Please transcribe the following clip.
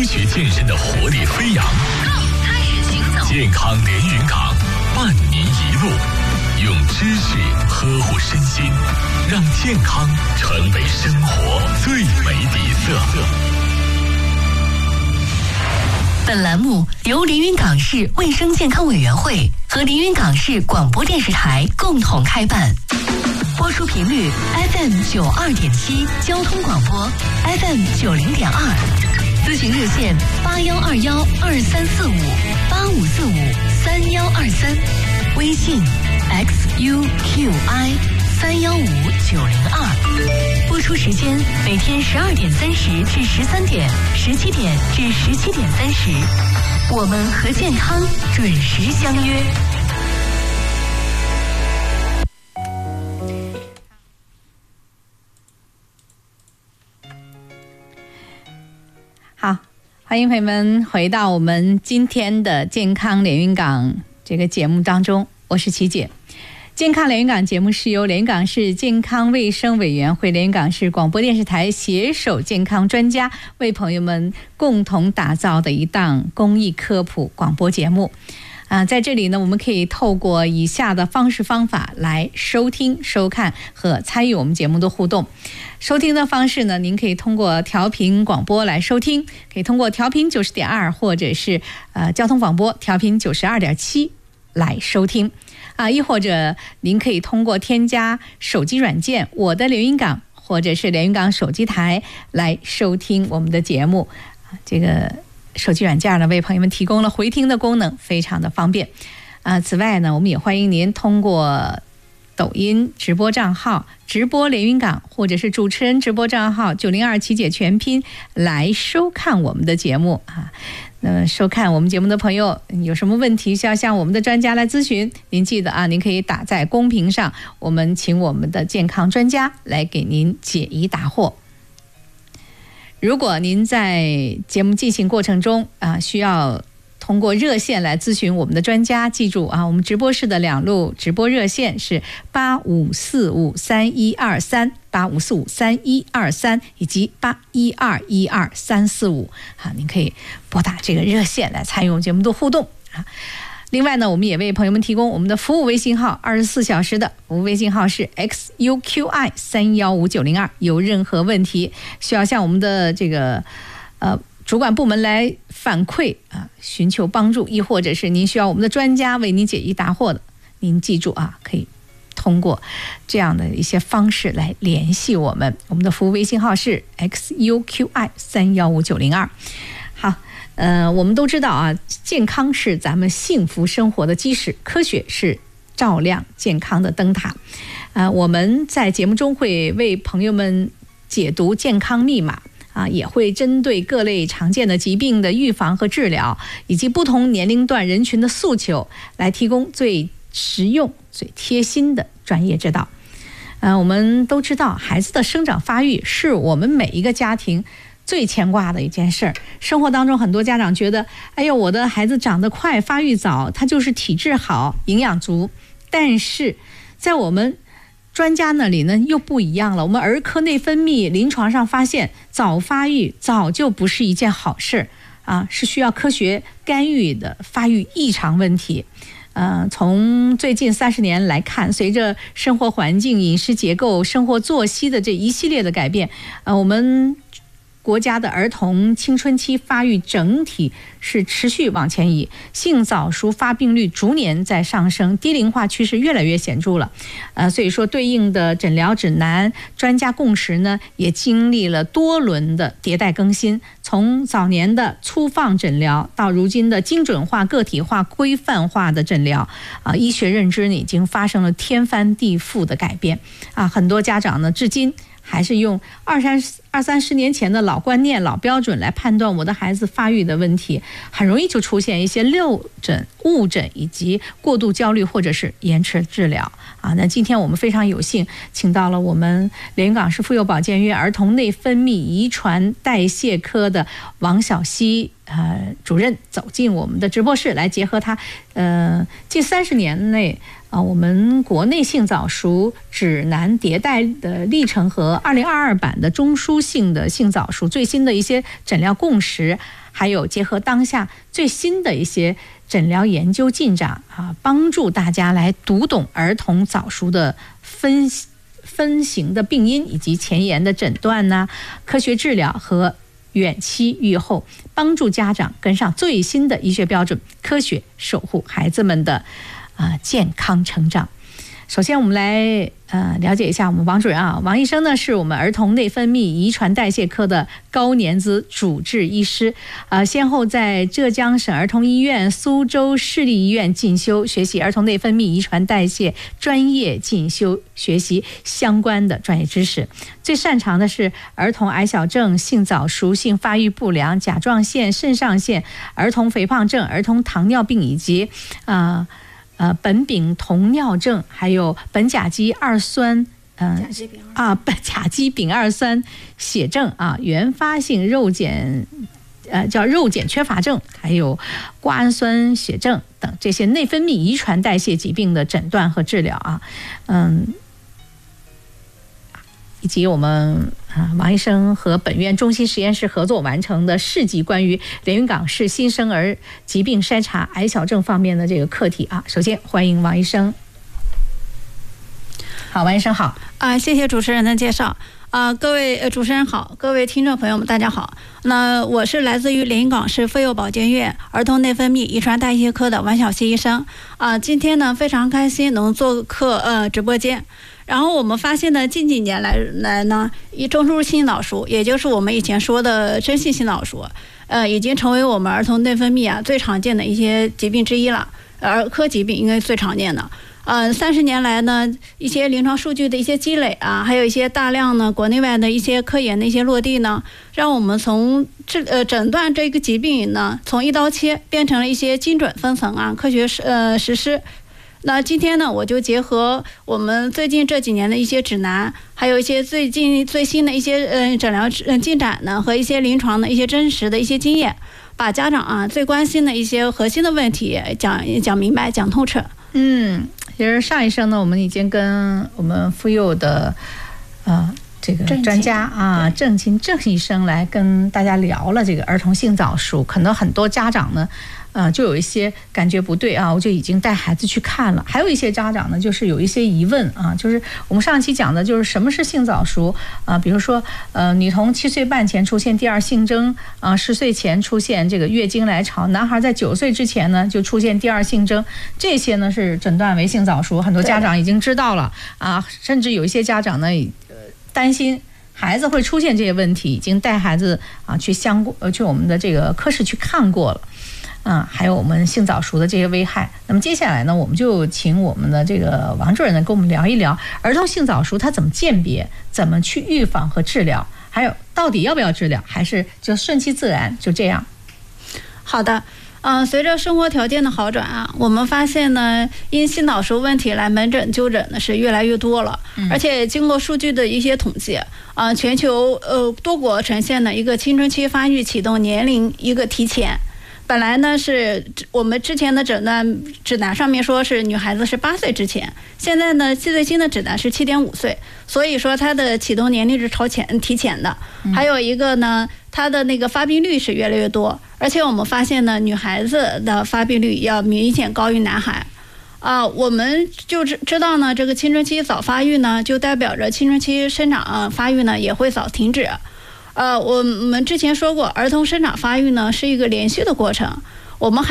科学健身的活力飞扬。 开始行走， 健康连云港，伴您一路，用知识呵护身心，让健康成为生活最美底色。 本栏目由连云港市卫生健康委员会和连云港市广播电视台共同开办。播出频率 FM92.7 交通广播 FM90.2，咨询热线81212345 85453123，微信 XUQI315902。播出时间每天12点30至13点，17点至17点30，我们和健康准时相约。 好，欢迎朋友们回到我们今天的健康连云港这个节目当中，我是琪姐。健康连云港节目是由连云港市健康卫生委员会、连云港市广播电视台携手健康专家为朋友们共同打造的一档公益科普广播节目。在这里呢，我们可以透过以下的方式方法来收听、收看和参与我们节目的互动。收听的方式呢，您可以通过调频广播来收听，可以通过调频90.2或者是交通广播调频92.7来收听。亦或者您可以通过添加手机软件我的连云港或者是连云港手机台来收听我们的节目。这个手机软件呢，为朋友们提供了回听的功能，非常的方便。此外呢，我们也欢迎您通过抖音直播账号直播连云港，或者是主持人直播账号902琪姐全拼来收看我们的节目那么收看我们节目的朋友有什么问题需要向我们的专家来咨询，您记得您可以打在公屏上，我们请我们的健康专家来给您解疑答惑。如果您在节目进行过程中需要通过热线来咨询我们的专家，记住我们直播室的2路直播热线是85453123、85453123以及81212345。您可以拨打这个热线来参与我们节目的互动另外呢，我们也为朋友们提供我们的服务微信号，24小时的服务微信号是 XUQI315902。有任何问题需要向我们的这个主管部门来反馈寻求帮助，亦或者是您需要我们的专家为您解疑答惑的，您记住可以通过这样的一些方式来联系我们。我们的服务微信号是 XUQI315902。好，我们都知道健康是咱们幸福生活的基石，科学是照亮健康的灯塔。我们在节目中会为朋友们解读健康密码也会针对各类常见的疾病的预防和治疗，以及不同年龄段人群的诉求，来提供最实用、最贴心的专业指导。我们都知道，孩子的生长发育是我们每一个家庭最牵挂的一件事儿。生活当中很多家长觉得，我的孩子长得快，发育早，他就是体质好，营养足。但是在我们专家那里呢又不一样了，我们儿科内分泌临床上发现，早发育早就不是一件好事是需要科学干预的发育异常问题。从最近30年来看，随着生活环境、饮食结构、生活作息的这一系列的改变，我们国家的儿童青春期发育整体是持续往前移，性早熟发病率逐年在上升，低龄化趋势越来越显著了。所以说对应的诊疗指南、专家共识呢，也经历了多轮的迭代更新。从早年的粗放诊疗到如今的精准化、个体化、规范化的诊疗医学认知呢已经发生了天翻地覆的改变很多家长呢至今还是用20-30年前的老观念、老标准来判断我的孩子发育的问题，很容易就出现一些漏诊、误诊以及过度焦虑或者是延迟治疗那今天我们非常有幸请到了我们连云港市妇幼保健院儿童内分泌遗传代谢科的王小溪主任走进我们的直播室，来结合他近30年内我们国内性早熟指南迭代的历程和2022版的中枢性的性早熟最新的一些诊疗共识，还有结合当下最新的一些诊疗研究进展帮助大家来读懂儿童早熟的分型的病因以及前沿的诊断科学治疗和远期预后，帮助家长跟上最新的医学标准，科学守护孩子们的健康成长。首先我们来了解一下我们王主任王医生呢是我们儿童内分泌遗传代谢科的高年资主治医师，先后在浙江省儿童医院、苏州市立医院进修学习儿童内分泌遗传代谢专业进修学习相关的专业知识，最擅长的是儿童矮小症、性早熟、性发育不良、甲状腺、肾上腺、儿童肥胖症、儿童糖尿病以及苯丙酮尿症，还有苯甲基二酸甲基丙二酸血症原发性肉碱叫肉碱缺乏症，还有瓜氨酸血症等这些内分泌遗传代谢疾病的诊断和治疗以及我们王医生和本院中心实验室合作完成的市级关于连云港市新生儿疾病筛查矮小症方面的这个课题首先欢迎王医生。好，王医生好。 谢谢主持人的介绍。各位主持人好，各位听众朋友们大家好。那我是来自于连云港市妇幼保健院儿童内分泌遗传代谢科的王小希医生。今天呢非常开心能做客直播间。然后我们发现呢，近几年来呢，中枢性脑熟，也就是我们以前说的真性性脑熟，已经成为我们儿童内分泌最常见的一些疾病之一了。儿科疾病应该最常见的。30年来呢，一些临床数据的一些积累还有一些大量呢国内外的一些科研的一些落地呢，让我们从诊断这个疾病呢，从一刀切变成了一些精准分层科学实施。那今天呢，我就结合我们最近这几年的一些指南，还有一些最新的一些诊疗进展呢，和一些临床的一些真实的一些经验，把家长最关心的一些核心的问题讲明白、讲透彻。 其实上一生呢，我们已经跟我们妇幼的这个专家郑医生来跟大家聊了这个儿童性早熟，可能很多家长呢就有一些感觉不对我就已经带孩子去看了。还有一些家长呢，就是有一些疑问就是我们上期讲的就是什么是性早熟比如说女童7岁半前出现第二性征10岁前出现这个月经来潮，男孩在9岁之前呢就出现第二性征，这些呢是诊断为性早熟，很多家长已经知道了甚至有一些家长呢担心孩子会出现这些问题，已经带孩子去我们的这个科室去看过了还有我们性早熟的这些危害。那么接下来呢，我们就请我们的这个王主任呢跟我们聊一聊儿童性早熟它怎么鉴别，怎么去预防和治疗，还有到底要不要治疗，还是就顺其自然就这样。 好的。随着生活条件的好转我们发现呢，因性早熟问题来门诊就诊的是越来越多了，而且经过数据的一些统计全球多国呈现了一个青春期发育启动年龄一个提前。本来呢是我们之前的诊断指南上面说是女孩子是8岁之前，现在呢最新的指南是7.5岁，所以说它的启动年龄是提前的。还有一个呢，它的那个发病率是越来越多，而且我们发现呢，女孩子的发病率要明显高于男孩。我们就知道呢，这个青春期早发育呢，就代表着青春期生长发育呢也会早停止。我们之前说过，儿童生长发育呢是一个连续的过程，我们还